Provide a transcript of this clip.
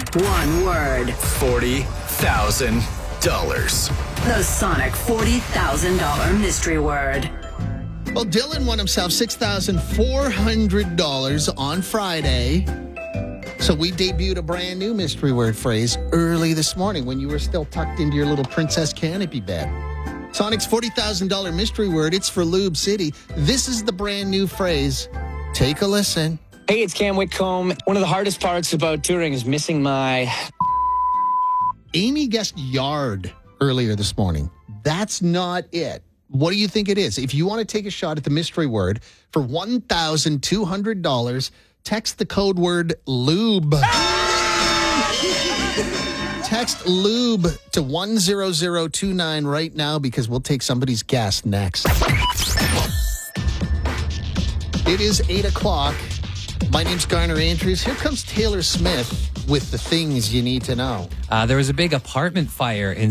One word. $40,000. The Sonic $40,000 mystery word. Well, Dylan won himself $6,400 on Friday. So we debuted a brand new mystery word phrase early this morning when you were still tucked into your little princess canopy bed. Sonic's $40,000 mystery word, it's for Lube City. This is the brand new phrase. Take a listen. Hey, it's Cam Whitcomb. One of the hardest parts about touring is missing my... Amy guessed yard earlier this morning. That's not it. What do you think it is? If you want to take a shot at the mystery word for $1,200, text the code word lube. Text lube to 10029 right now because we'll take somebody's guess next. It is 8 o'clock. My name's Garner Andrews. Here comes Taylor Smith with the things you need to know. There was a big apartment fire in